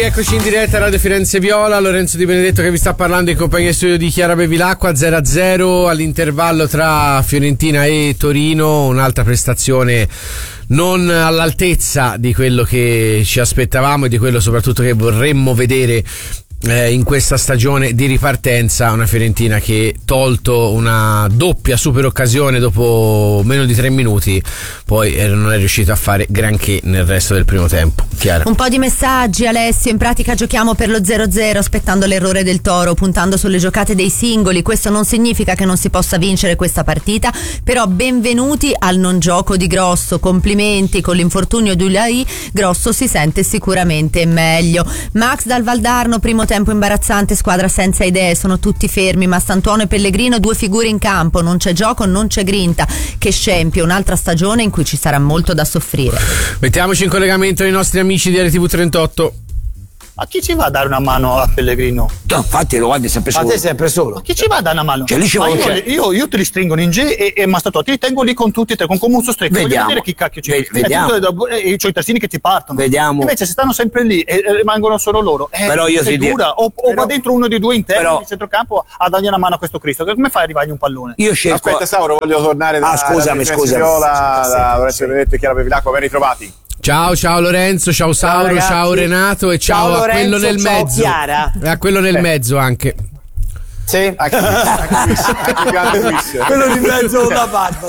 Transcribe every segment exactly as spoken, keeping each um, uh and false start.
rieccoci in diretta a Radio Firenze Viola. Lorenzo Di Benedetto che vi sta parlando in compagnia studio di Chiara Bevilacqua. Zero a zero all'intervallo tra Fiorentina e Torino, un'altra prestazione non all'altezza di quello che ci aspettavamo e di quello soprattutto che vorremmo vedere Eh, in questa stagione di ripartenza. Una Fiorentina che, tolto una doppia super occasione dopo meno di tre minuti, poi eh, non è riuscito a fare granché nel resto del primo tempo. Chiara. Un po' di messaggi, Alessio. In pratica giochiamo per lo zero a zero aspettando l'errore del Toro, puntando sulle giocate dei singoli. Questo non significa che non si possa vincere questa partita, però benvenuti al non gioco di Grosso. Complimenti, con l'infortunio di Ulai Grosso si sente sicuramente meglio. Max dal Valdarno, primo tempo imbarazzante, squadra senza idee, sono tutti fermi. Mastantuono e Pellegrino, due figure in campo, non c'è gioco, non c'è grinta. Che scempio, un'altra stagione in cui ci sarà molto da soffrire. Mettiamoci in collegamento i nostri amici di R T V trentotto. Ma chi ci va a dare una mano a Pellegrino? No, infatti lo guardi sempre solo. Ma te sempre solo. Ma chi ci va a dare una mano? Cioè, lì ci Ma vuole- io, io, io te li stringo in G e, e Mastatò, ti li tengo lì con tutti e tre, con come un sostretto. Voglio Vediamo. vedere chi cacchio ci Ve- vediamo. E tutto- e io c'ho i terzini che ti partono. Vediamo. Invece se stanno sempre lì e, e rimangono solo loro, eh, Però io sei ti dico- dura. O, o però- va dentro uno dei due interni però- di centrocampo a dargli una mano a questo Cristo. Che come fai a arrivargli un pallone? Io scelgo. Aspetta Sauro, voglio tornare da Ah, scusami, da scusami. Viola, da Lorenzo Di Benedetto e Chiara Bevilacqua, ben ritrovati. Ciao, ciao Lorenzo, ciao Sauro, ragazzi. ciao Renato e ciao, Ciao a quello Lorenzo, nel ciao mezzo. Chiara. E a quello nel Eh. mezzo anche. Sì. Anche qui, anche qui, grande quiz. Quello di mezzo da barba.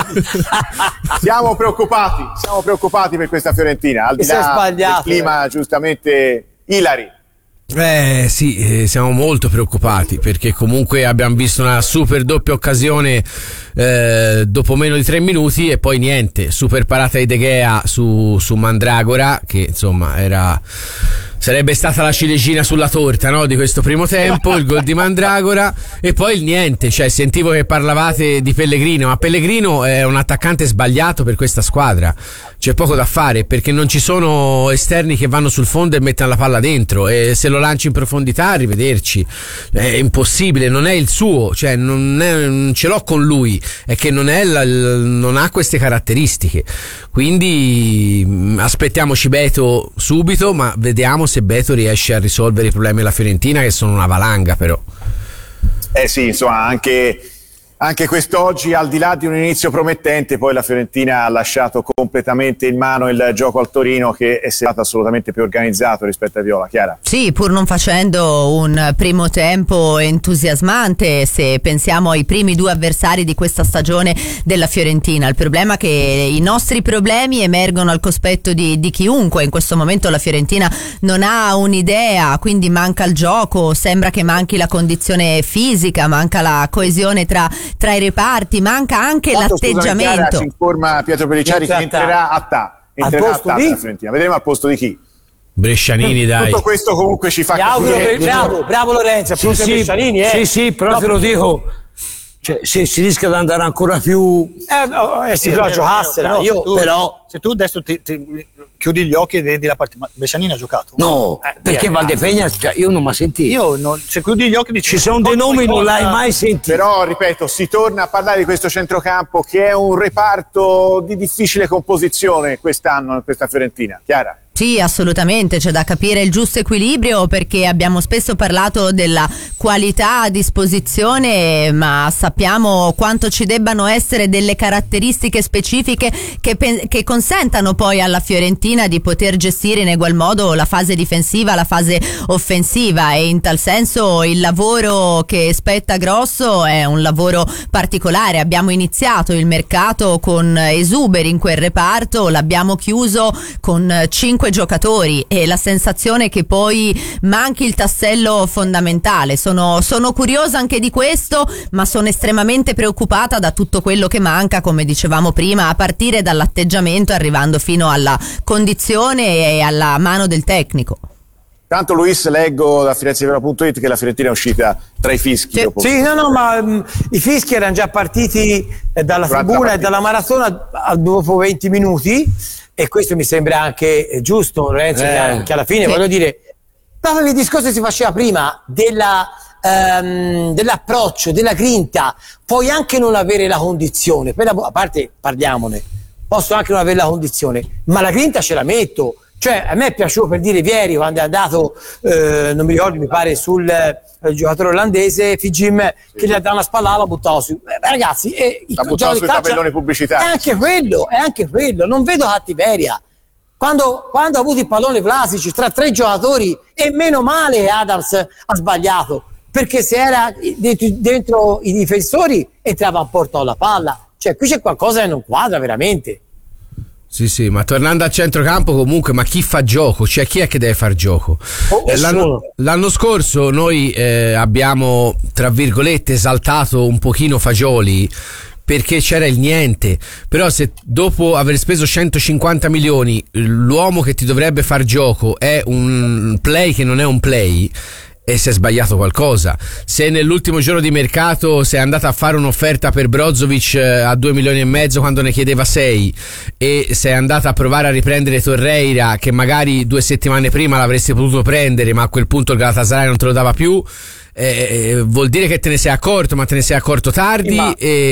Siamo preoccupati, siamo preoccupati per questa Fiorentina, al di Mi sei là sbagliato, del clima giustamente ilari. Eh sì, eh, siamo molto preoccupati perché comunque abbiamo visto una super doppia occasione eh, dopo meno di tre minuti e poi niente, super parata di De Gea su, su Mandragora, che insomma era sarebbe stata la ciliegina sulla torta, no, di questo primo tempo, il gol di Mandragora, e poi il niente. Cioè, sentivo che parlavate di Pellegrino, ma Pellegrino è un attaccante sbagliato per questa squadra, c'è poco da fare perché non ci sono esterni che vanno sul fondo e mettono la palla dentro, e se lo lanci in profondità arrivederci, è impossibile, non è il suo, cioè non, è, non ce l'ho con lui, è che non, è la, non ha queste caratteristiche, quindi mh, aspettiamoci Beto subito, ma vediamo se Beto riesce a risolvere i problemi della Fiorentina, che sono una valanga però. Eh sì, insomma, anche, anche quest'oggi, al di là di un inizio promettente, poi la Fiorentina ha lasciato completamente in mano il gioco al Torino, che è stato assolutamente più organizzato rispetto a Viola. Chiara? Sì, pur non facendo un primo tempo entusiasmante, se pensiamo ai primi due avversari di questa stagione della Fiorentina. Il problema è che i nostri problemi emergono al cospetto di, di chiunque. In questo momento la Fiorentina non ha un'idea, quindi manca il gioco, sembra che manchi la condizione fisica, manca la coesione tra, tra i reparti, manca anche Tanto, scusami, Chiara, l'atteggiamento. ci informa Pietro Pellicciari che entrerà a ta. Entrerà Al a posto ta di? per la Fiorentina. Vedremo al posto di chi. Brescianini, dai. Tutto questo comunque ci fa Mi auguro capire. per- bravo, bravo Lorenzo, Sì, appunto sì, Brescianini, eh. sì, sì, però No, te lo dico, cioè, se si rischia di andare ancora più. Eh, no, eh sì, però giocassela. Però, Io se tu, però se tu adesso ti, ti chiudi gli occhi e vedi la partita, ma Brescianini ha giocato? No, Eh, perché eh, Valdefegna, cioè, io non mi sentito. Io non, se chiudi gli occhi dici, Ci sono dei nomi, non l'hai mai sentito. Però, ripeto, si torna a parlare di questo centrocampo che è un reparto di difficile composizione quest'anno in questa Fiorentina. Chiara? Sì, assolutamente, c'è da capire il giusto equilibrio, perché abbiamo spesso parlato della qualità a disposizione, ma sappiamo quanto ci debbano essere delle caratteristiche specifiche che, pe- che consentano poi alla Fiorentina di poter gestire in egual modo la fase difensiva, la fase offensiva, e in tal senso il lavoro che spetta Grosso è un lavoro particolare. Abbiamo iniziato il mercato con esuberi in quel reparto, l'abbiamo chiuso con cinque giocatori, e la sensazione è che poi manchi il tassello fondamentale. Sono, sono curiosa anche di questo, ma sono estremamente preoccupata da tutto quello che manca, come dicevamo prima, a partire dall'atteggiamento, arrivando fino alla condizione e alla mano del tecnico. Tanto Luis, leggo da firenzeviola punto it che la Fiorentina è uscita tra i fischi. Sì, dopo. sì, no, no, ma mh, i fischi erano già partiti eh, dalla Durante tribuna la e dalla maratona a- dopo venti minuti, e questo mi sembra anche eh, giusto, Lorenzo, Eh. che, che alla fine, Sì. voglio dire, proprio il discorso che si faceva prima della, ehm, dell'approccio, della grinta, puoi anche non avere la condizione, per la- a parte parliamone, posso anche non avere la condizione, ma la grinta ce la metto, Cioè, a me è piaciuto, per dire, Vieri quando è andato, eh, non mi ricordo, mi pare sul eh, giocatore olandese Fijim, sì, che gli ha dato una spalla, la buttava su. Eh, ragazzi, eh, la buttava sui tabelloni pubblicitari. È anche quello, è anche quello, non vedo cattiveria. Quando, quando ha avuto il pallone Vlasic tra tre giocatori, e meno male che Adams ha sbagliato, perché se era dentro, dentro i difensori entrava a porto la palla. Cioè, qui c'è qualcosa che non quadra veramente. Sì, sì, ma tornando a centrocampo comunque, ma chi fa gioco? Cioè, chi è che deve far gioco? Oh, eh, l'anno, l'anno scorso noi eh, abbiamo, tra virgolette, esaltato un pochino Fagioli perché c'era il niente, però se dopo aver speso centocinquanta milioni l'uomo che ti dovrebbe far gioco è un play che non è un play, e si è sbagliato qualcosa. Se nell'ultimo giorno di mercato sei andata a fare un'offerta per Brozovic a due milioni e mezzo quando ne chiedeva sei, e sei andata a provare a riprendere Torreira che magari due settimane prima l'avresti potuto prendere, ma a quel punto il Galatasaray non te lo dava più, eh, vuol dire che te ne sei accorto, ma te ne sei accorto tardi, ma...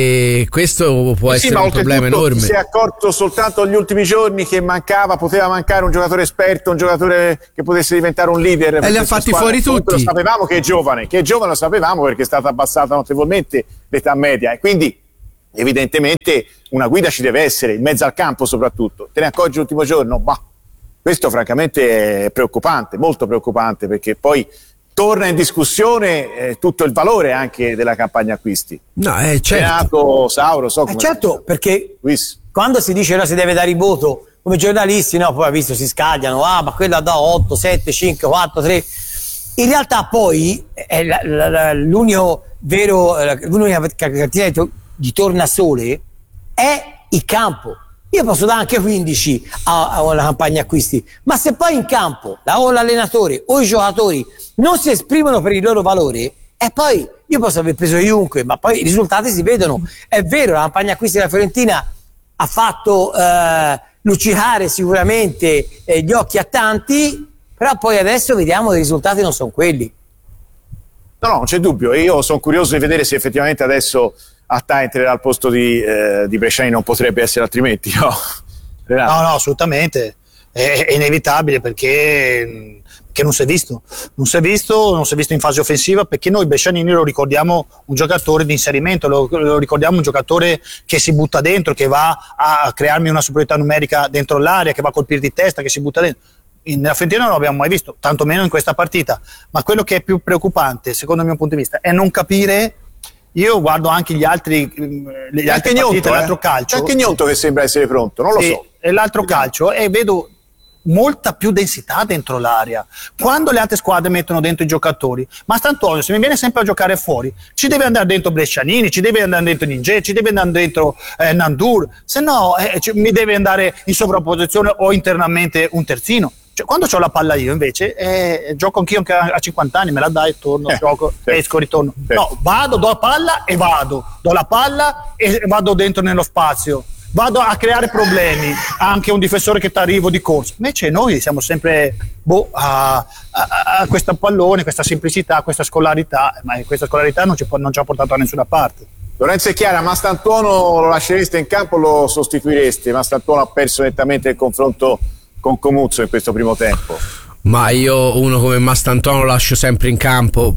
e questo può sì, essere un problema enorme. Ti sei accorto soltanto negli ultimi giorni che mancava, poteva mancare un giocatore esperto, un giocatore che potesse diventare un leader, e li ha fatti fuori tutti. Lo sapevamo che è giovane, che è giovane lo sapevamo perché è stata abbassata notevolmente l'età media, e quindi evidentemente una guida ci deve essere, in mezzo al campo soprattutto. Te ne accorgi l'ultimo giorno? Bah, questo francamente è preoccupante, molto preoccupante, perché poi torna in discussione eh, tutto il valore anche della campagna acquisti. No, è certo. Renato, Sauro, so come eh certo, perché Luis. Quando si dice che si deve dare il voto come giornalisti, no, poi ha visto si scagliano, ah ma quella da otto, sette, cinque, quattro, tre. In realtà poi è la, la, la, l'unico vero, l'unica cartina di tornasole è il campo. Io posso dare anche quindici a, a una campagna acquisti, ma se poi in campo la, o l'allenatore o i giocatori non si esprimono per il loro valore, e poi io posso aver preso chiunque, ma poi i risultati si vedono. È vero, la campagna acquisti della Fiorentina ha fatto eh, luccicare sicuramente eh, gli occhi a tanti, però poi adesso vediamo che i risultati non sono quelli. No, no, non c'è dubbio. Io sono curioso di vedere se effettivamente adesso Attà entrerà al posto di, eh, di Bresciani, non potrebbe essere altrimenti, no? No, no, assolutamente. È, è inevitabile perché, perché non si è visto. Non si è visto, non si è visto in fase offensiva, perché noi Brescianini lo ricordiamo un giocatore di inserimento, lo, lo ricordiamo un giocatore che si butta dentro, che va a crearmi una superiorità numerica dentro l'area, che va a colpire di testa, che si butta dentro. Nella Fiorentina non l'abbiamo mai visto, tantomeno in questa partita. Ma quello che è più preoccupante, secondo il mio punto di vista, è non capire. Io guardo anche gli altri, gli altri partiti, l'altro calcio. C'è anche Gnonto che sembra essere pronto, non lo sì, so. E l'altro Vediamo. calcio, e vedo molta più densità dentro l'area. Quando le altre squadre mettono dentro i giocatori, Mastantuono, se mi viene sempre a giocare fuori, ci deve andare dentro Brescianini, ci deve andare dentro Ninge, ci deve andare dentro eh, Nandur, se no eh, c- mi deve andare in sovrapposizione o internamente un terzino. Cioè, quando ho la palla io invece eh, gioco anch'io anche a cinquanta anni, me la dai, torno, eh, gioco, certo. esco, ritorno. Certo. No, vado, do la palla e vado, do la palla e vado dentro nello spazio, vado a creare problemi anche un difensore che ti arrivo di corsa. Invece noi siamo sempre boh, a, a, a questo pallone, questa semplicità, questa scolarità, ma questa scolarità non ci, non ci ha portato da nessuna parte. Lorenzo e Chiara, Mastantuono lo lascereste in campo o lo sostituireste? Mastantuono ha perso nettamente il confronto con Comuzzo in questo primo tempo. Ma io uno come Mastantuono lo lascio sempre in campo,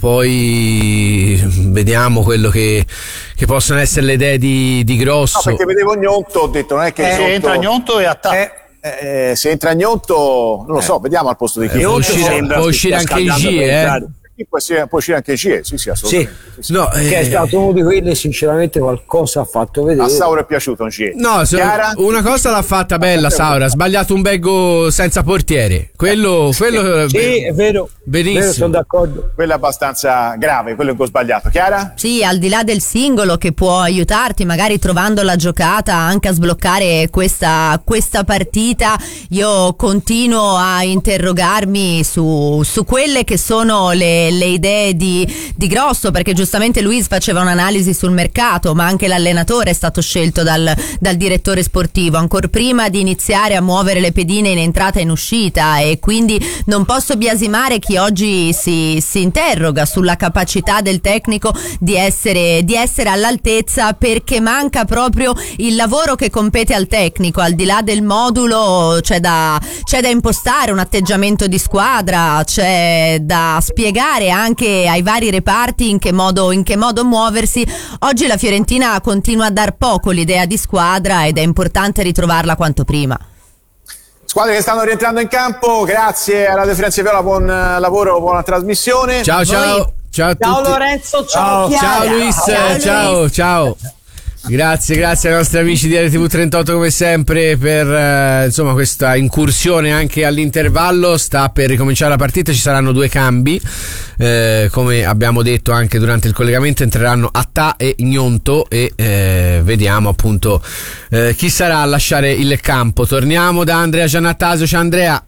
poi vediamo quello che, che possono essere le idee di, di Grosso. No, perché vedevo Gnonto, ho detto non è che eh, sotto... entra Gnonto e attacca. Eh, eh, se entra Gnonto, non lo so, vediamo al posto di chi. Eh, può uscire, può uscire anche il G, eh? Può uscire, può uscire anche Gie, sì, sì, assolutamente. Sì, sì, no, che eh, è stato uno di quelli, sinceramente qualcosa ha fatto vedere. A Sauro è piaciuto un Gie. No, so, una cosa l'ha fatta bella Sauro, ha sbagliato un bel gol senza portiere. Quello, quello sì, è vero. Benissimo. Vero, sono d'accordo. Quello è abbastanza grave, quello è un gol sbagliato. Chiara? Sì, al di là del singolo che può aiutarti, magari trovando la giocata anche a sbloccare questa, questa partita, io continuo a interrogarmi su, su quelle che sono le le, le idee di, di Grosso, perché giustamente Luis faceva un'analisi sul mercato, ma anche l'allenatore è stato scelto dal, dal direttore sportivo ancora prima di iniziare a muovere le pedine in entrata e in uscita, e quindi non posso biasimare chi oggi si, si interroga sulla capacità del tecnico di essere, di essere all'altezza, perché manca proprio il lavoro che compete al tecnico. Al di là del modulo c'è da, c'è da impostare un atteggiamento di squadra, c'è da spiegare anche ai vari reparti in che modo, in che modo muoversi. Oggi la Fiorentina continua a dar poco l'idea di squadra ed è importante ritrovarla quanto prima. Squadre che stanno rientrando in campo, grazie a Radio Firenze Viola, buon lavoro, buona trasmissione. Ciao ciao, ciao a tutti. Ciao Lorenzo, ciao, ciao, ciao Luis, ciao, ciao, Luis. ciao. Grazie, grazie ai nostri amici di R T V trentotto come sempre per eh, insomma questa incursione anche all'intervallo. Sta per ricominciare la partita, ci saranno due cambi, eh, come abbiamo detto anche durante il collegamento, entreranno Attà e Gnonto e eh, vediamo appunto eh, chi sarà a lasciare il campo. Torniamo da Andrea Giannattasio. Ciao Andrea.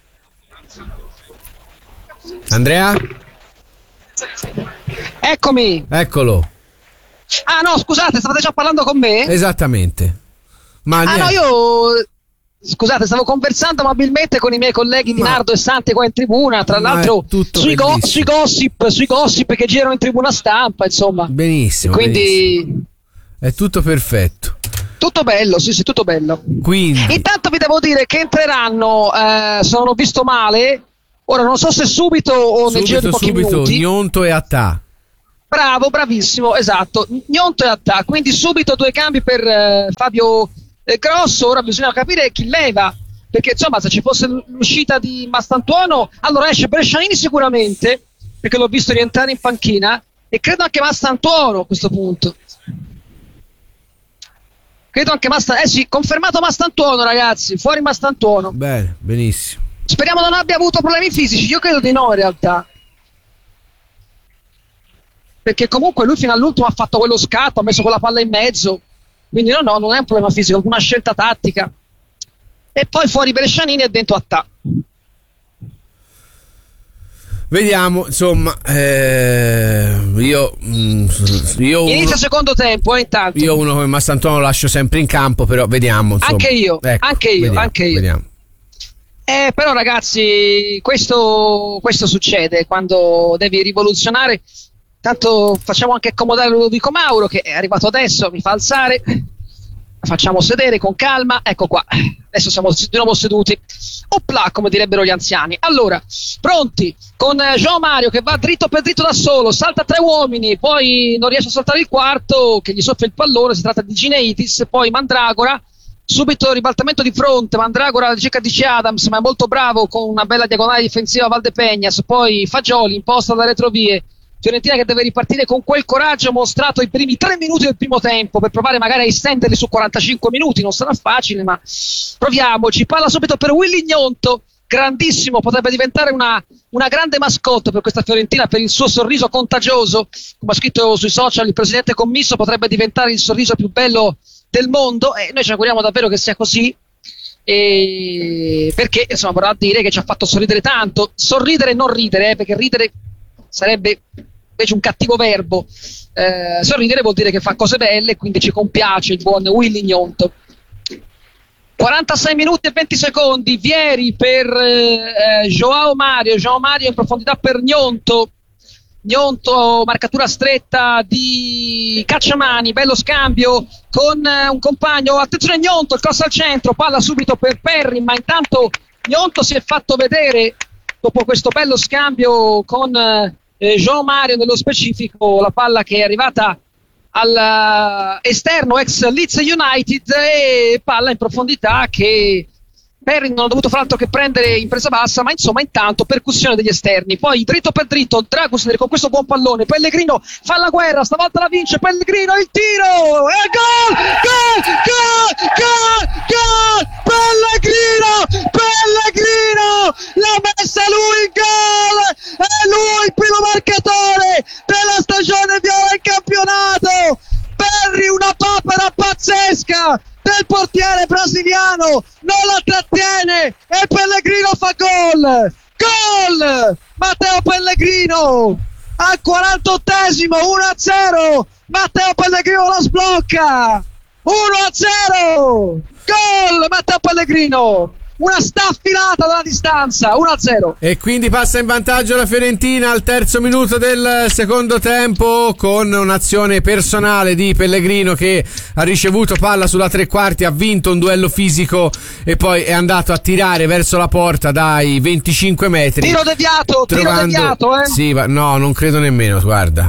Andrea? Eccomi. Eccolo. Ah no, scusate, stavate già parlando con me? Esattamente. Ma ah niente. no, io scusate, stavo conversando amabilmente con i miei colleghi Di Ma... Nardo e Sante qua in tribuna, tra Ma l'altro sui, go- sui gossip, sui gossip che girano in tribuna stampa, insomma. Benissimo. Quindi benissimo. È tutto perfetto. Tutto bello, sì, sì, tutto bello. Quindi intanto vi devo dire che entreranno, eh, se non ho visto male, ora non so se subito o subito, nel giro di pochi subito, minuti. Gnonto e Attà. Bravo, bravissimo, esatto. Gnonto e Attà, quindi subito due cambi per eh, Fabio eh, Grosso. Ora bisogna capire chi leva, perché insomma se ci fosse l'uscita di Mastantuono, allora esce Brescianini sicuramente, perché l'ho visto rientrare in panchina, e credo anche Mastantuono a questo punto. Credo anche Mastantuono, eh sì, confermato Mastantuono ragazzi, fuori Mastantuono. Bene, benissimo. Speriamo non abbia avuto problemi fisici, io credo di no in realtà. Perché comunque lui fino all'ultimo ha fatto quello scatto, ha messo quella palla in mezzo, quindi no, no, non è un problema fisico, è una scelta tattica. E poi fuori Brescianini e dentro Attà. Vediamo, insomma, eh, io, mm, io uno, inizia il secondo tempo, eh, intanto. Io uno come Mastantuono lo lascio sempre in campo, però vediamo. Insomma. Anche io, ecco, anche io, vediamo, anche io. Vediamo. Eh, però ragazzi, questo, questo succede quando devi rivoluzionare. Tanto facciamo anche accomodare Ludovico Mauro, che è arrivato adesso, mi fa alzare, facciamo sedere con calma, ecco qua, adesso siamo di nuovo seduti, opla come direbbero gli anziani. Allora, pronti, con João Mario che va dritto per dritto da solo, salta tre uomini, poi non riesce a saltare il quarto, che gli soffia il pallone, si tratta di Gineitis, poi Mandragora, subito ribaltamento di fronte, Mandragora cerca di C. Adams, ma è molto bravo con una bella diagonale difensiva a Valdepegnas, poi Fagioli imposta da retrovie, Fiorentina che deve ripartire con quel coraggio mostrato i primi tre minuti del primo tempo per provare magari a estenderli su quarantacinque minuti, non sarà facile ma proviamoci. Palla subito per Willy Gnonto, grandissimo, potrebbe diventare una, una grande mascotte per questa Fiorentina per il suo sorriso contagioso, come ha scritto sui social il presidente commisso, potrebbe diventare il sorriso più bello del mondo e noi ci auguriamo davvero che sia così, e perché insomma vorrà dire che ci ha fatto sorridere tanto, sorridere e non ridere, eh, perché ridere sarebbe invece un cattivo verbo, eh, sorridere vuol dire che fa cose belle, quindi ci compiace il buon Willy Gnonto. quarantasei minuti e venti secondi, Vieri per eh, João Mario, João Mario in profondità per Gnonto, Gnonto marcatura stretta di Cacciamani, bello scambio con eh, un compagno, attenzione Gnonto, il cross al centro, palla subito per Perry, ma intanto Gnonto si è fatto vedere dopo questo bello scambio con eh, João Mario, nello specifico la palla che è arrivata all'esterno ex Leeds United e palla in profondità che Perry non ha dovuto fare altro che prendere in presa bassa, ma insomma intanto percussione degli esterni, poi dritto per dritto Dragosner con questo buon pallone, Pellegrino fa la guerra, stavolta la vince Pellegrino, il tiro e gol, gol, gol, gol, gol, Pellegrino, Pellegrino l'ha messa lui il gol, è lui il primo marcatore della stagione viola in campionato. Perry, una papera pazzesca del portiere brasiliano, non la trattiene e Pellegrino fa gol, gol, gol, Matteo Pellegrino al quarantottesimo, uno a zero, Matteo Pellegrino la sblocca, uno a zero, gol Matteo Pellegrino, una staffilata dalla distanza, uno a zero. E quindi passa in vantaggio la Fiorentina al terzo minuto del secondo tempo con un'azione personale di Pellegrino che ha ricevuto palla sulla tre quarti, ha vinto un duello fisico e poi è andato a tirare verso la porta dai venticinque metri. Tiro deviato, trovando... tiro deviato, eh? Sì, ma no, non credo nemmeno, guarda.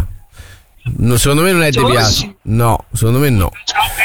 No, secondo me non è Secondo deviato. sì. No, secondo me no.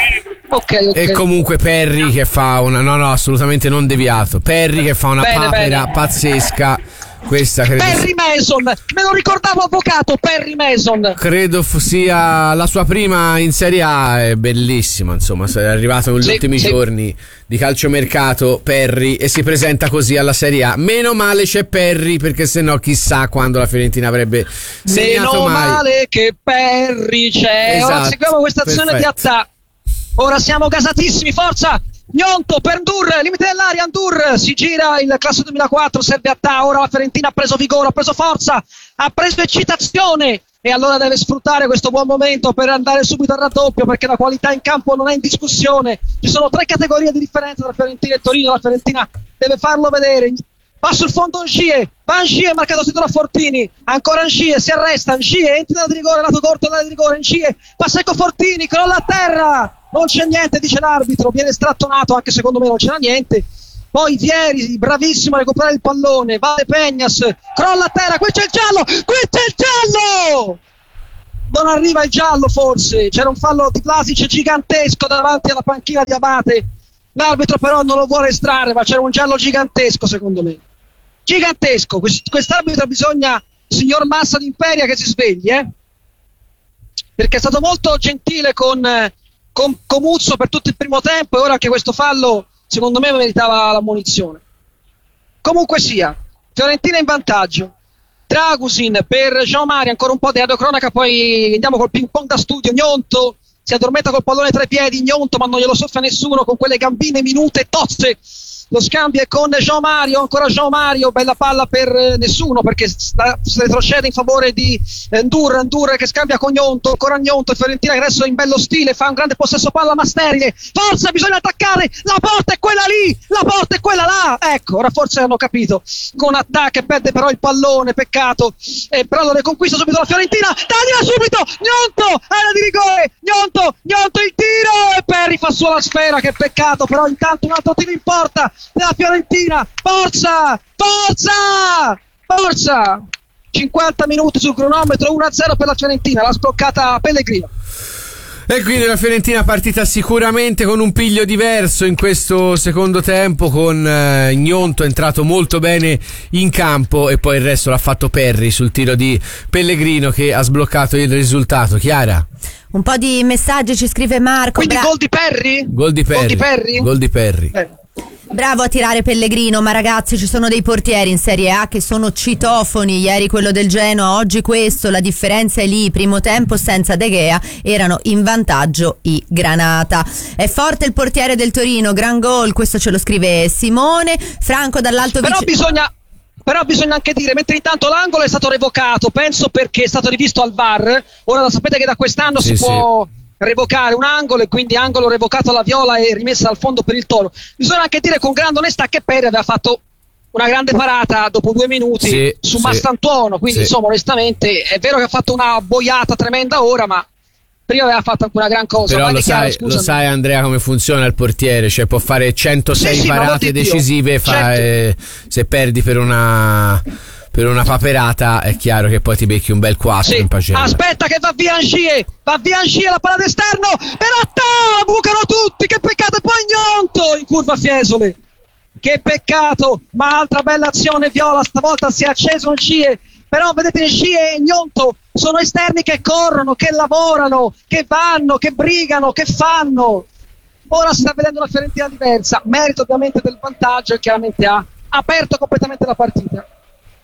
Okay, okay. E comunque Perry che fa una no no assolutamente non deviato, Perry che fa una bene, papera bene. pazzesca, questa credo Perry Mason, me lo ricordavo avvocato, Perry Mason, credo f- sia la sua prima in Serie A, è bellissima, insomma è arrivato negli sì, ultimi sì. giorni di calciomercato Perry e si presenta così alla Serie A. Meno male c'è Perry, perché sennò chissà quando la Fiorentina avrebbe segnato meno mai. male che Perry c'è. Esatto, Ora seguiamo questa azione di perfetto. attacco. Ora siamo gasatissimi, forza Gnonto per Ndur, limite dell'aria, Ndur si gira, il classe duemilaquattro serve a ta, ora la Fiorentina ha preso vigore, ha preso forza, ha preso eccitazione e allora deve sfruttare questo buon momento per andare subito al raddoppio, perché la qualità in campo non è in discussione, ci sono tre categorie di differenza tra Fiorentina e Torino, la Fiorentina deve farlo vedere. Va sul fondo Angie, va Angie, marcato da Fortini, ancora Angie, si arresta, Angie entra da rigore, lato corto da rigore, Angie, va secco Fortini, crolla a terra, non c'è niente, dice l'arbitro, viene strattonato, anche secondo me non c'era niente. Poi Vieri, bravissimo a recuperare il pallone, va De Peñas, crolla a terra, qui c'è il giallo, qui c'è il giallo! Non arriva il giallo forse, c'era un fallo di Vlasic gigantesco davanti alla panchina di Abate, l'arbitro però non lo vuole estrarre, ma c'era un giallo gigantesco secondo me. Gigantesco, Quest- quest'arbitro bisogna, signor Massa d'Imperia, che si svegli, eh? Perché è stato molto gentile con, eh, con Comuzzo per tutto il primo tempo e ora che questo fallo secondo me meritava l'ammonizione. Comunque sia, Fiorentina in vantaggio, Dragusin per Jean-Marie, ancora un po' di radiocronaca, poi andiamo col ping pong da studio. Gnonto si addormenta col pallone tra i piedi, Gnonto, ma non glielo soffia nessuno con quelle gambine minute tozze. Lo scambio è con Jean Mario, ancora Jean Mario, bella palla per eh, nessuno perché sta, si retrocede in favore di eh, Ndur, Ndur che scambia con Gnonto, ancora Gnonto, Fiorentina che adesso in bello stile fa un grande possesso palla ma sterile, forza, bisogna attaccare, la porta è quella lì, la porta è quella là, ecco, ora forse hanno capito, con attacco e perde però il pallone, peccato, eh, però lo riconquista subito la Fiorentina, taglia subito, Gnonto, area di rigore, Gnonto, Gnonto il tiro e Perry fa sua la sfera, che peccato, però intanto un altro tiro in porta della Fiorentina, forza, forza, forza, cinquanta minuti sul cronometro, uno a zero per la Fiorentina, l'ha sbloccata Pellegrino. E quindi la Fiorentina partita sicuramente con un piglio diverso in questo secondo tempo, con eh, Gnonto entrato molto bene in campo e poi il resto l'ha fatto Perry sul tiro di Pellegrino che ha sbloccato il risultato. Chiara? Un po' di messaggi ci scrive Marco. Quindi Bra- gol di Perry? Gol di Perry. Gol di Perry? Gol di Perry. Eh. Bravo a tirare Pellegrino, ma ragazzi ci sono dei portieri in Serie A che sono citofoni, ieri quello del Genoa, oggi questo, la differenza è lì, primo tempo senza De Gea erano in vantaggio i Granata. È forte il portiere del Torino, gran gol, questo ce lo scrive Simone. Franco dall'alto Però vice- bisogna Però bisogna anche dire, mentre intanto l'angolo è stato revocato, penso perché è stato rivisto al V A R, ora sapete che da quest'anno Sì, si può revocare un angolo e quindi angolo revocato alla viola e rimessa al fondo per il Toro. Bisogna anche dire con grande onestà che Perry aveva fatto una grande parata dopo due minuti sì, su sì. Mastantuono, quindi Sì. insomma onestamente è vero che ha fatto una boiata tremenda ora, ma prima aveva fatto anche una gran cosa. Però Vai, lo Chiara, sai, scusami. lo sai Andrea come funziona il portiere, cioè può fare centosei Sì, sì, ma parate vuol dire decisive, Dio. fa, Certo. eh, se perdi per una per una paperata è chiaro che poi ti becchi un bel quattro Sì. in pagella. Aspetta che va via Angie, va via Angie, la palla d'esterno, però ta, bucano tutti, che peccato, e poi Gnonto in curva Fiesole, che peccato, ma altra bella azione viola, stavolta si è acceso Angie, però vedete Angie e Gnonto sono esterni che corrono, che lavorano, che vanno, che brigano, che fanno. Ora si sta vedendo una Fiorentina diversa, merito ovviamente del vantaggio e chiaramente ha aperto completamente la partita.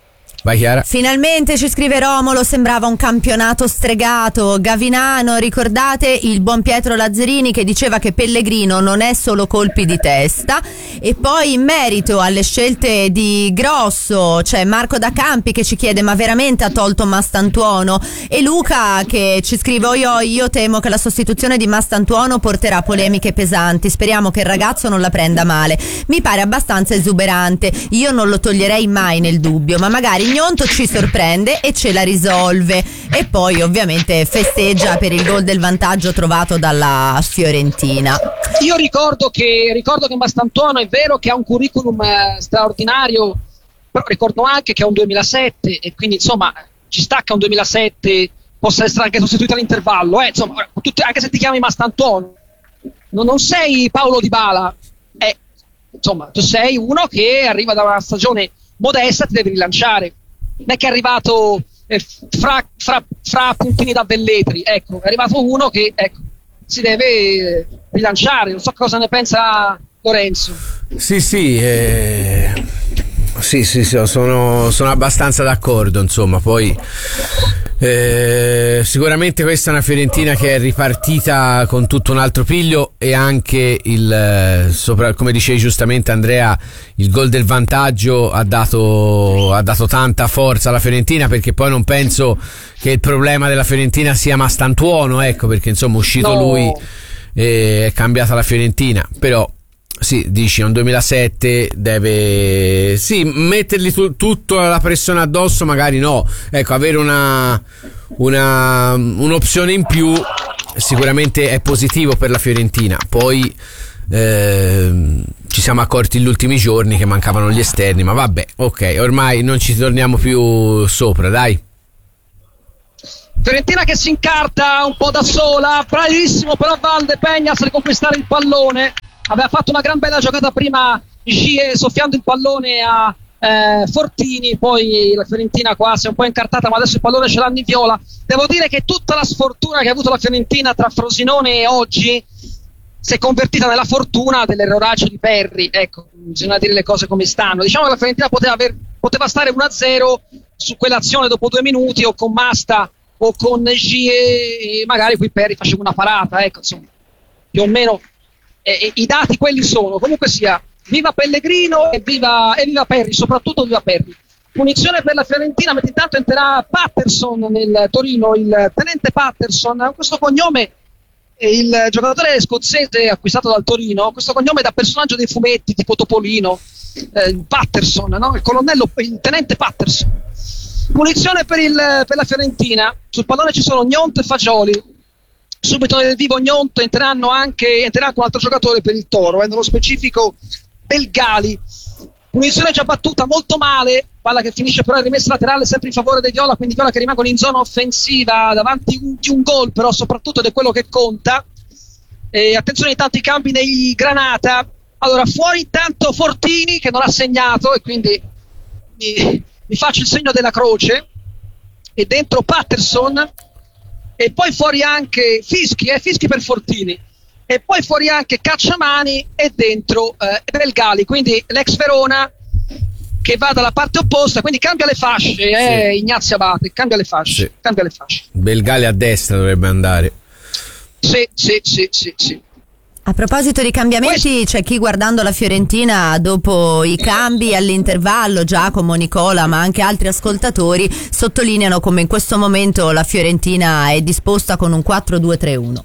Vai Chiara. Finalmente, ci scrive Romolo, sembrava un campionato stregato. Gavinano, ricordate il buon Pietro Lazzarini che diceva che Pellegrino non è solo colpi di testa. E poi in merito alle scelte di Grosso c'è Marco da Campi che ci chiede: ma veramente ha tolto Mastantuono? E Luca che ci scrive: oi oi, io temo che la sostituzione di Mastantuono porterà polemiche pesanti, speriamo che il ragazzo non la prenda male, mi pare abbastanza esuberante, io non lo toglierei mai nel dubbio, ma magari Gnonto ci sorprende e ce la risolve. E poi ovviamente festeggia per il gol del vantaggio trovato dalla Fiorentina. Io ricordo che ricordo che Mastantuono è vero che ha un curriculum eh, straordinario, però ricordo anche che è un duemilasette e quindi insomma ci sta che un duemilasette possa essere anche sostituito all'intervallo, eh, insomma, tutti, anche se ti chiami Mastantuono non, non sei Paolo Dybala, eh, insomma tu sei uno che arriva da una stagione modesta, ti devi rilanciare, non è che è arrivato eh, fra, fra, fra puntini da Velletri, ecco, è arrivato uno che ecco, si deve eh, rilanciare, non so cosa ne pensa Lorenzo. Sì sì eh... Sì, sì, sì, sono, sono abbastanza d'accordo, insomma, poi eh, sicuramente questa è una Fiorentina che è ripartita con tutto un altro piglio e anche il, sopra, come dicevi giustamente Andrea, il gol del vantaggio ha dato, ha dato tanta forza alla Fiorentina, perché poi non penso che il problema della Fiorentina sia Mastantuono, ecco, perché insomma uscito no. lui e è cambiata la Fiorentina, però sì, dici, è un duemilasette, deve sì mettergli tu, tutto la pressione addosso, magari no, ecco, avere una, una un'opzione in più sicuramente è positivo per la Fiorentina. Poi eh, ci siamo accorti negli ultimi giorni che mancavano gli esterni, ma vabbè, ok, ormai non ci torniamo più sopra, dai. Fiorentina che si incarta un po' da sola, bravissimo però Valdepeñas a riconquistare il pallone. Aveva fatto una gran bella giocata prima Gie soffiando il pallone a eh, Fortini, poi la Fiorentina qua si è un po' incartata, ma adesso il pallone ce l'hanno in viola. Devo dire che tutta la sfortuna che ha avuto la Fiorentina tra Frosinone e oggi si è convertita nella fortuna dell'erroraggio di Perri, ecco, bisogna dire le cose come stanno. Diciamo che la Fiorentina poteva, aver, poteva stare uno a zero su quell'azione dopo due minuti o con Masta o con Gie e magari qui Perri faceva una parata, ecco, insomma, più o meno Eh, i dati quelli sono. Comunque sia, viva Pellegrino e viva, e viva Perri, soprattutto viva Perri. Punizione per la Fiorentina, mentre intanto entrerà Patterson nel Torino, il tenente Patterson, questo cognome, il giocatore scozzese acquistato dal Torino, questo cognome da personaggio dei fumetti tipo Topolino, eh, Patterson, no? il colonnello, il tenente Patterson. Punizione per, il, per la Fiorentina, sul pallone ci sono Gnonto e Fagioli. Subito nel vivo Gnonto, entreranno anche entrerà anche un altro giocatore per il Toro, eh, nello specifico Belgali. Punizione già battuta molto male, palla che finisce però in rimessa laterale sempre in favore dei Viola, quindi Viola che rimangono in zona offensiva davanti un, di un gol, però soprattutto ed è quello che conta. E attenzione intanto i cambi dei Granata. Allora fuori intanto Fortini che non ha segnato e quindi mi, mi faccio il segno della croce, e dentro Patterson. E poi fuori anche Fischi, eh, Fischi per Fortini, e poi fuori anche Cacciamani e dentro eh, Belgali, quindi l'ex Verona che va dalla parte opposta, quindi cambia le fasce, eh, sì. Ignazio Abate, cambia le fasce, sì. cambia le fasce. Belgali a destra dovrebbe andare. Sì, sì, sì, sì, sì. A proposito di cambiamenti, c'è chi guardando la Fiorentina dopo i cambi all'intervallo, Giacomo, Nicola, ma anche altri ascoltatori sottolineano come in questo momento la Fiorentina è disposta con un quattro due tre uno.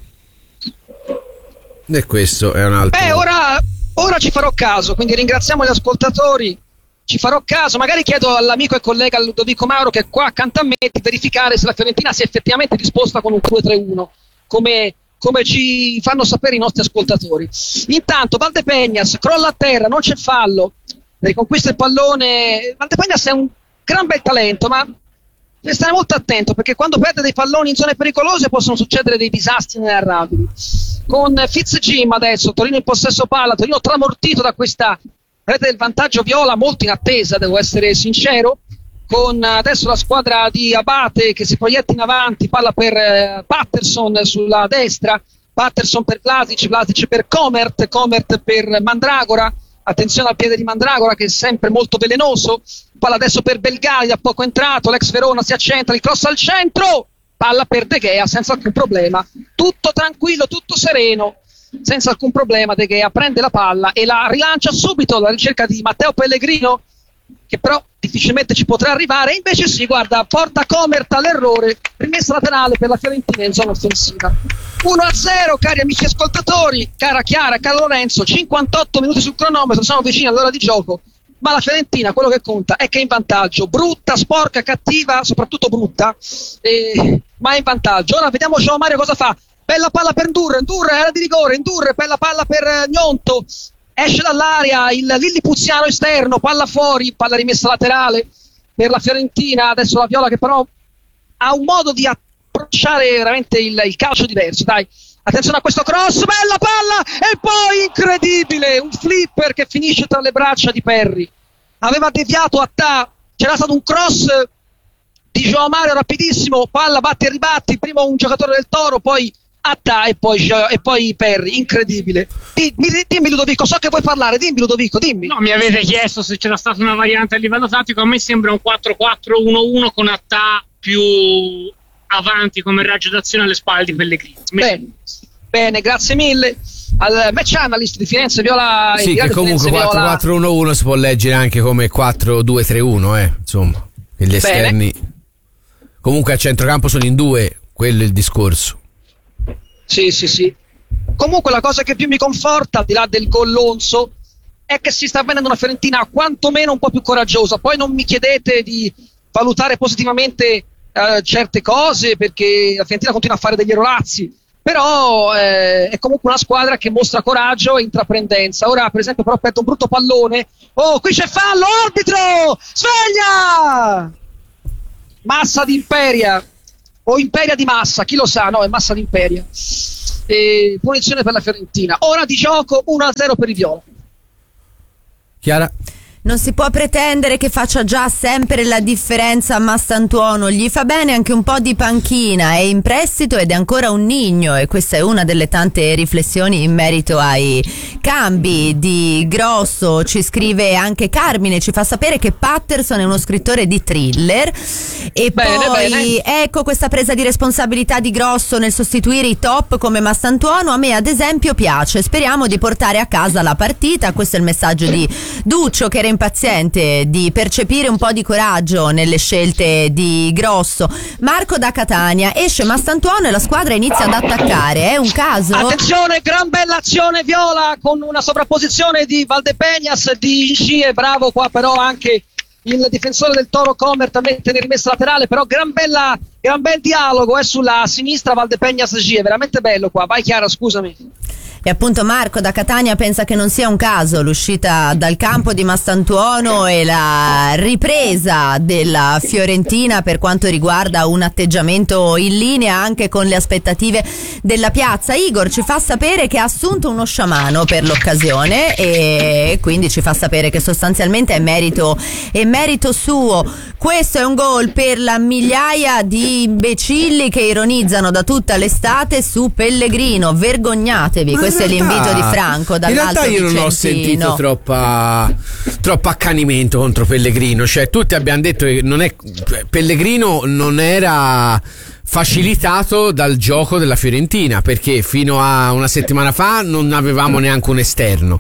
E questo è un altro. Beh, ora, ora ci farò caso, quindi ringraziamo gli ascoltatori, ci farò caso, magari chiedo all'amico e collega Ludovico Mauro che è qua accanto a me di verificare se la Fiorentina si è effettivamente disposta con un due tre uno, come... come ci fanno sapere i nostri ascoltatori. Intanto Valdepeñas crolla a terra, non c'è fallo, riconquista il pallone. Valdepeñas è un gran bel talento, ma deve stare molto attento, perché quando perde dei palloni in zone pericolose possono succedere dei disastri inenarrabili. Con Fitzjim adesso, Torino in possesso palla, Torino tramortito da questa rete del vantaggio viola, molto in attesa, devo essere sincero, con adesso la squadra di Abate che si proietta in avanti, palla per eh, Patterson sulla destra, Patterson per Vlasic, Vlasic per Comert, Comert per Mandragora, attenzione al piede di Mandragora che è sempre molto velenoso, palla adesso per Belgali, da poco entrato, l'ex Verona si accentra, il cross al centro, palla per De Gea senza alcun problema, tutto tranquillo, tutto sereno, senza alcun problema. De Gea prende la palla e la rilancia subito alla ricerca di Matteo Pellegrino, che però difficilmente ci potrà arrivare, invece sì, guarda, porta Comerta all'errore, rimessa laterale per la Fiorentina in zona offensiva. uno a zero, cari amici ascoltatori, cara Chiara, caro Lorenzo, cinquantotto minuti sul cronometro, siamo vicini all'ora di gioco, ma la Fiorentina quello che conta è che è in vantaggio, brutta, sporca, cattiva, soprattutto brutta, eh, ma è in vantaggio. Ora vediamo João Mario cosa fa, bella palla per Ndurre, Ndurre era di rigore, Ndurre, bella palla per eh, Gnonto, esce dall'area il Lillipuziano esterno, palla fuori, palla rimessa laterale per la Fiorentina. Adesso la Viola che però ha un modo di approcciare veramente il, il calcio diverso. Dai, attenzione a questo cross, bella palla e poi incredibile, un flipper che finisce tra le braccia di Perry. Aveva deviato a Ta, c'era stato un cross di João Mario rapidissimo, palla batti e ribatti, prima un giocatore del Toro, poi Atta e poi, e poi Perry, incredibile. Dimmi, dimmi Ludovico, so che vuoi parlare, dimmi Ludovico, dimmi. No, mi avete chiesto se c'era stata una variante a livello tattico, a me sembra un quattro quattro uno uno con Atta più avanti come raggio d'azione alle spalle di Pellegrini. Bene, bene, grazie mille al match analyst di Firenze Viola. Sì, che comunque quattro quattro uno uno si può leggere anche come quattro due tre uno, eh, insomma, e gli esterni bene. Comunque a centrocampo sono in due, quello è il discorso. Sì, sì, sì. Comunque la cosa che più mi conforta, al di là del gol Lonzo, è che si sta vedendo una Fiorentina quantomeno un po' più coraggiosa. Poi non mi chiedete di valutare positivamente eh, certe cose, perché la Fiorentina continua a fare degli errorazzi, però eh, è comunque una squadra che mostra coraggio e intraprendenza. Ora per esempio però perde un brutto pallone. Oh, qui c'è fallo, arbitro! Sveglia! Massa di Imperia o Imperia di Massa, chi lo sa, no, è Massa di Imperia. E punizione per la Fiorentina. Ora di gioco uno a zero per i Viola. Chiara? Non si può pretendere che faccia già sempre la differenza a Mastantuono, gli fa bene anche un po' di panchina, è in prestito ed è ancora un nigno, e questa è una delle tante riflessioni in merito ai cambi di Grosso. Ci scrive anche Carmine, ci fa sapere che Patterson è uno scrittore di thriller, e bene, poi bene. Ecco questa presa di responsabilità di Grosso nel sostituire i top come Mastantuono, a me ad esempio piace, speriamo di portare a casa la partita. Questo è il messaggio di Duccio, che era impaziente di percepire un po' di coraggio nelle scelte di Grosso. Marco da Catania, esce Mastantuono e la squadra inizia ad attaccare, è un caso? Attenzione, gran bella azione Viola con una sovrapposizione di Valdepeñas, di Inci, bravo qua però anche il difensore del Toro Comert a mettere rimessa laterale, però gran bella, gran bel dialogo eh, sulla sinistra Valdepeñas G, è veramente bello qua. Vai Chiara, scusami. E appunto Marco da Catania pensa che non sia un caso l'uscita dal campo di Mastantuono e la ripresa della Fiorentina per quanto riguarda un atteggiamento in linea anche con le aspettative della piazza. Igor ci fa sapere che ha assunto uno sciamano per l'occasione e quindi ci fa sapere che sostanzialmente è merito, è merito suo. Questo è un gol per la migliaia di imbecilli che ironizzano da tutta l'estate su Pellegrino, vergognatevi. Questo è l'invito di Franco dall'Alto Vicentino. In realtà io non ho sentito troppa troppo accanimento contro Pellegrino, cioè tutti abbiamo detto che non è, Pellegrino non era facilitato dal gioco della Fiorentina, perché fino a una settimana fa non avevamo neanche un esterno.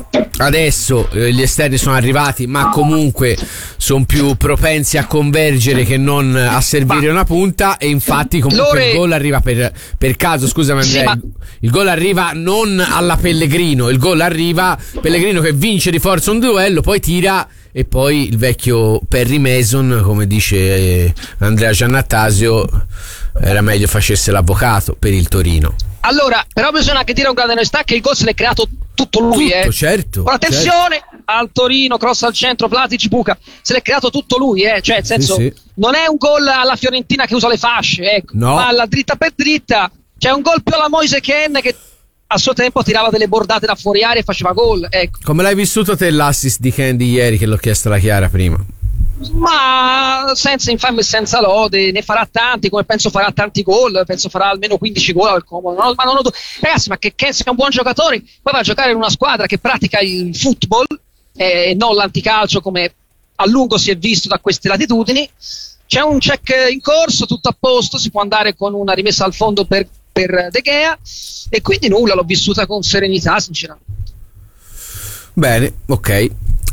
Adesso eh, gli esterni sono arrivati, ma comunque sono più propensi a convergere che non a servire una punta, e infatti comunque Lore... il gol arriva per, per caso, scusami Andrea, sì, ma... il gol arriva non alla Pellegrino, il gol arriva Pellegrino che vince di forza un duello, poi tira e poi il vecchio Perry Mason, come dice eh, Andrea Giannattasio, era meglio facesse l'avvocato per il Torino. Allora, però bisogna anche dire un grande onestà che il gol se l'è creato tutto lui, tutto, eh. certo. Con attenzione certo. al Torino, cross al centro, Vlasic buca, se l'è creato tutto lui, eh. Cioè, nel senso, sì, sì. non è un gol alla Fiorentina che usa le fasce, ecco, no. ma alla dritta per dritta, c'è un gol più alla Moise Ken che a suo tempo tirava delle bordate da fuori aria e faceva gol, ecco. Come l'hai vissuto te l'assist di Ken di ieri, che l'ho chiesto alla Chiara prima? Ma senza infame e senza lode, ne farà tanti, come penso farà tanti gol, penso farà almeno quindici gol al Como. No, ma non ho... Ragazzi, ma che Ken sia un buon giocatore, poi va a giocare in una squadra che pratica il football e eh, non l'anticalcio come a lungo si è visto da queste latitudini. C'è un check in corso, tutto a posto, si può andare con una rimessa al fondo per, per De Gea, e quindi nulla, l'ho vissuta con serenità sinceramente. Bene, ok.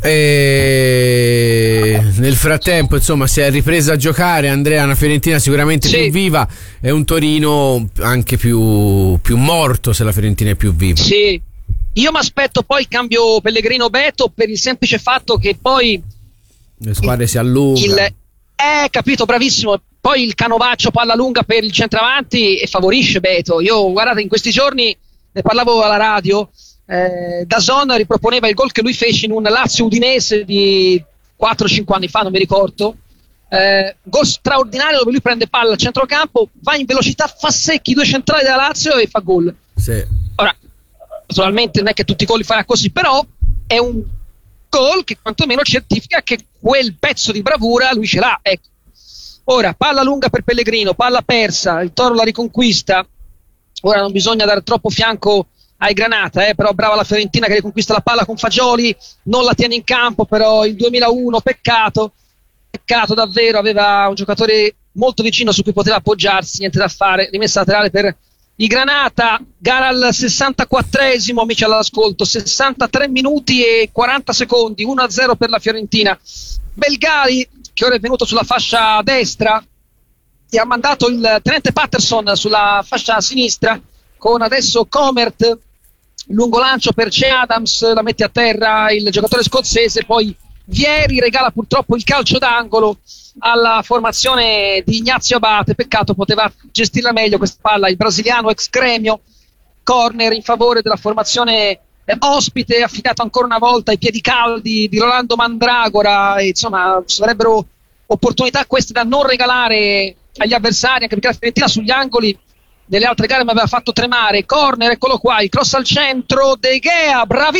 E nel frattempo insomma si è ripresa a giocare, Andrea, una Fiorentina sicuramente sì. più viva e un Torino anche più, più morto, se la Fiorentina è più viva. Sì, io mi aspetto poi il cambio Pellegrino-Beto per il semplice fatto che poi le squadre il, si allungano. Eh, capito, bravissimo. Poi il canovaccio palla lunga per il centravanti e favorisce Beto. Io, guardate, in questi giorni ne parlavo alla radio. Eh, Dazon riproponeva il gol che lui fece in un Lazio Udinese di quattro cinque anni fa, non mi ricordo. Eh, gol straordinario dove lui prende palla al centrocampo, va in velocità, fa secchi due centrali della Lazio e fa gol. Sì. Ora, naturalmente non è che tutti i gol li farà così, però è un gol che quantomeno certifica che quel pezzo di bravura lui ce l'ha, ecco. Ora, palla lunga per Pellegrino, palla persa, il Toro la riconquista. Ora non bisogna dare troppo fianco ai Granata, eh, però brava la Fiorentina che riconquista la palla con Fagioli, non la tiene in campo, però il duemilauno, peccato, peccato davvero, aveva un giocatore molto vicino su cui poteva appoggiarsi, niente da fare, rimessa laterale per i Granata. Gara al sessantaquattresimo, amici all'ascolto, sessantatré minuti e quaranta secondi, uno a zero per la Fiorentina. Belgali, che ora è venuto sulla fascia destra, ti ha mandato il tenente Patterson sulla fascia sinistra, con adesso Comert, lungo lancio per C. Adams, la mette a terra il giocatore scozzese, poi Vieri regala purtroppo il calcio d'angolo alla formazione di Ignazio Abate, peccato, poteva gestirla meglio questa palla il brasiliano ex Gremio. Corner in favore della formazione eh, ospite, affidato ancora una volta ai piedi caldi di Rolando Mandragora, e, insomma sarebbero opportunità queste da non regalare agli avversari, anche perché la Fiorentina sugli angoli nelle altre gare mi aveva fatto tremare. Corner, eccolo qua, il cross al centro, De Gea, bravissimo.